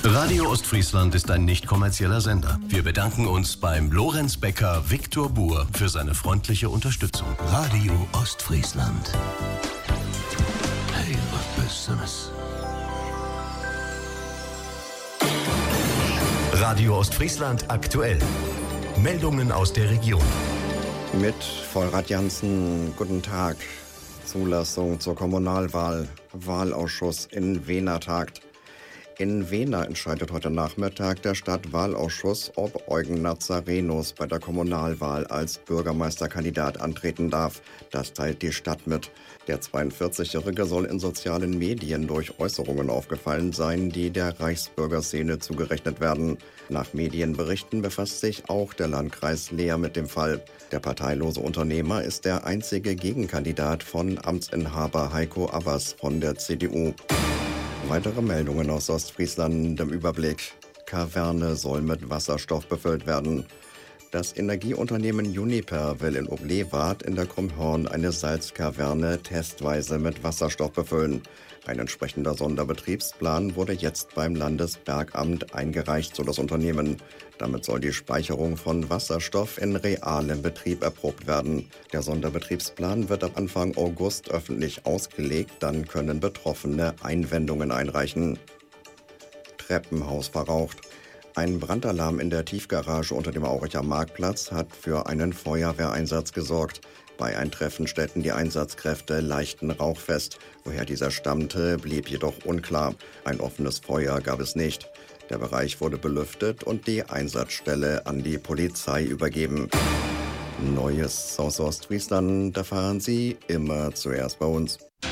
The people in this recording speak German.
Radio Ostfriesland ist ein nicht kommerzieller Sender. Wir bedanken uns beim Lorenz Becker Viktor Buhr für seine freundliche Unterstützung. Radio Ostfriesland. Hey, was Besseres. Radio Ostfriesland aktuell. Meldungen aus der Region. Mit Vollrad Jansen, guten Tag. Zulassung zur Kommunalwahl. Wahlausschuss in Wehner tagt. In Wehner entscheidet heute Nachmittag der Stadtwahlausschuss, ob Eugen Nazarenus bei der Kommunalwahl als Bürgermeisterkandidat antreten darf. Das teilt die Stadt mit. Der 42-Jährige soll in sozialen Medien durch Äußerungen aufgefallen sein, die der Reichsbürgerszene zugerechnet werden. Nach Medienberichten befasst sich auch der Landkreis Leer mit dem Fall. Der parteilose Unternehmer ist der einzige Gegenkandidat von Amtsinhaber Heiko Abbas von der CDU. Weitere Meldungen aus Ostfriesland im Überblick. Kaverne soll mit Wasserstoff befüllt werden. Das Energieunternehmen Uniper will in Oblewart in der Krummhorn eine Salzkaverne testweise mit Wasserstoff befüllen. Ein entsprechender Sonderbetriebsplan wurde jetzt beim Landesbergamt eingereicht, so das Unternehmen. Damit soll die Speicherung von Wasserstoff in realem Betrieb erprobt werden. Der Sonderbetriebsplan wird ab Anfang August öffentlich ausgelegt, dann können Betroffene Einwendungen einreichen. Treppenhaus verraucht. Ein Brandalarm in der Tiefgarage unter dem Auricher Marktplatz hat für einen Feuerwehreinsatz gesorgt. Bei Eintreffen stellten die Einsatzkräfte leichten Rauch fest. Woher dieser stammte, blieb jedoch unklar. Ein offenes Feuer gab es nicht. Der Bereich wurde belüftet und die Einsatzstelle an die Polizei übergeben. Neues aus Ostfriesland erfahren Sie immer zuerst bei uns.